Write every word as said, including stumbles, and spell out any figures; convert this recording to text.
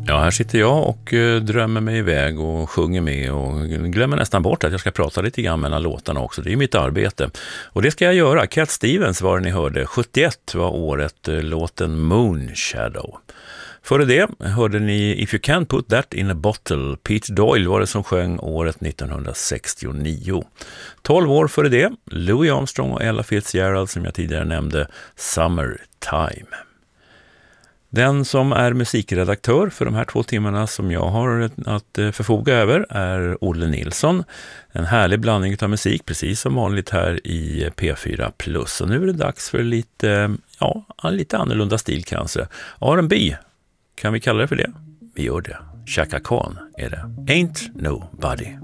Ja, här sitter jag och eh, drömmer mig iväg och sjunger med och glömmer nästan bort att jag ska prata lite grann mellan låtarna också. Det är mitt arbete. Och det ska jag göra. Cat Stevens var det ni hörde. sjuttioett var året, eh, låten Moon Shadow. Före det hörde ni If You Can't Put That In A Bottle. Pete Doyle var det som sjöng året nittonhundrasextionio. tolv år före det, Louis Armstrong och Ella Fitzgerald som jag tidigare nämnde, Summertime. Den som är musikredaktör för de här två timmarna som jag har att förfoga över är Olle Nilsson. En härlig blandning av musik, precis som vanligt här i P fyra plus. Och nu är det dags för lite, ja, lite annorlunda stil kanske. R and B, kan vi kalla det för det? Vi gör det. Chaka Khan är det. Ain't Nobody.